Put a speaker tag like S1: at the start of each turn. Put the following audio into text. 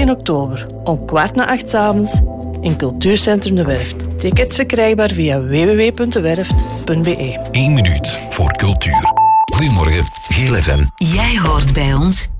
S1: 14 oktober om 7:15 s'avonds in Cultuurcentrum De Werft. Tickets verkrijgbaar via www.dewerft.be.
S2: 1 minuut voor cultuur. Goedemorgen, Geel FM.
S3: Jij hoort bij ons